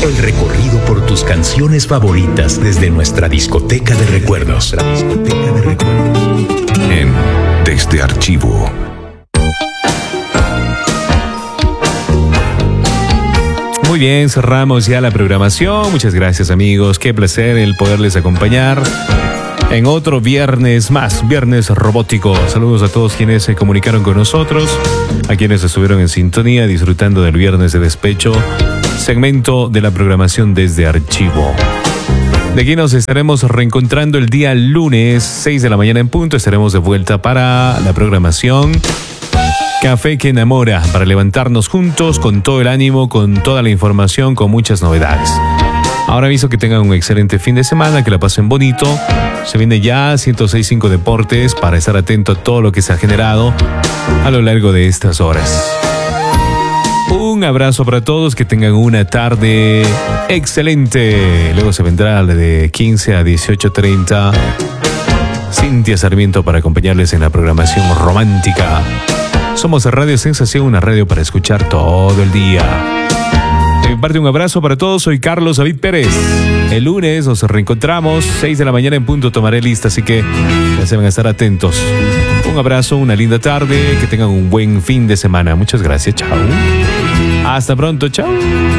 El recorrido por tus canciones favoritas desde nuestra discoteca de recuerdos. En Desde Archivo. Muy bien, cerramos ya la programación. Muchas gracias, amigos. Qué placer el poderles acompañar en otro viernes más, viernes robótico. Saludos a todos quienes se comunicaron con nosotros, a quienes estuvieron en sintonía disfrutando del viernes de despecho, segmento de la programación Desde Archivo. De aquí nos estaremos reencontrando el día lunes, 6 de la mañana en punto. Estaremos de vuelta para la programación Café que enamora, para levantarnos juntos con todo el ánimo, con toda la información, con muchas novedades. Ahora aviso que tengan un excelente fin de semana, que la pasen bonito. Se viene ya 106.5 Deportes para estar atento a todo lo que se ha generado a lo largo de estas horas. Un abrazo para todos, que tengan una tarde excelente. Luego se vendrá de 15 a 18:30 Cintia Sarmiento para acompañarles en la programación romántica. Somos Radio Sensación, una radio para escuchar todo el día. De mi parte, un abrazo para todos. Soy Carlos David Pérez. El lunes nos reencontramos, 6 de la mañana en punto. Tomaré lista, así que ya se van a estar atentos. Un abrazo, una linda tarde. Que tengan un buen fin de semana. Muchas gracias. Chao. Hasta pronto. Chao.